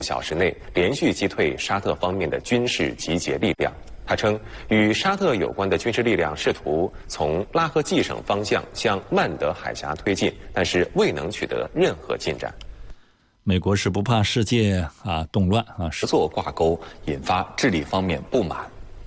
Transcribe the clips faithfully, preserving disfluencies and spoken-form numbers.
小时内连续击退沙特方面的军事集结力量。他称，与沙特有关的军事力量试图从拉合季省方向向曼德海峡推进，但是未能取得任何进展。 美国是不怕世界啊动乱啊， 合作挂钩引发智利方面不满。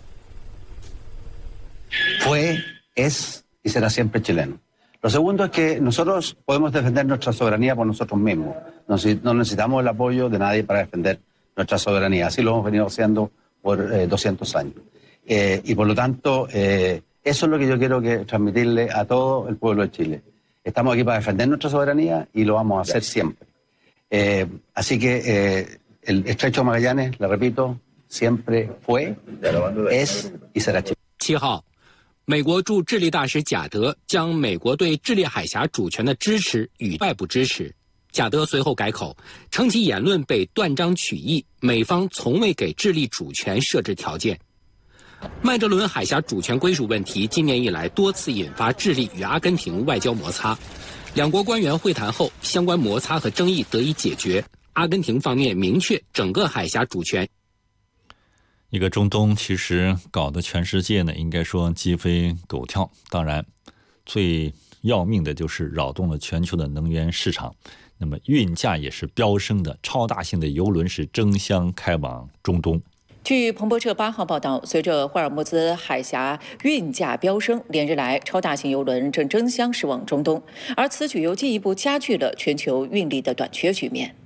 Fue, es y será siempre chileno. Lo segundo es que nosotros podemos defender nuestra soberanía por nosotros mismos. No necesitamos el apoyo de nadie para defender nuestra soberanía. Así lo hemos venido haciendo por eh, doscientos años. Eh, y por lo tanto, eh, eso es lo que yo quiero que transmitirle a todo el pueblo de Chile. Estamos aquí para defender nuestra soberanía y lo vamos a hacer siempre. Eh, así que eh, el Estrecho de Magallanes, le repito, siempre fue, es y será Chile. 七号，美国驻智利大使贾德将美国对智利海峡主权的支持与外部支持。贾德随后改口，称其言论被断章取义，美方从未给智利主权设置条件。麦哲伦海峡主权归属问题今年以来多次引发智利与阿根廷外交摩擦，两国官员会谈后，相关摩擦和争议得以解决。阿根廷方面明确整个海峡主权。 一个中东其实搞得全世界呢，应该说鸡飞狗跳。当然，最要命的就是扰动了全球的能源市场。那么运价也是飙升的，超大型的油轮是争相开往中东。 据彭博社八号报道，随着霍尔木兹海峡运价飙升，连日来超大型油轮正争相驶往中东，而此举又进一步加剧了全球运力的短缺局面。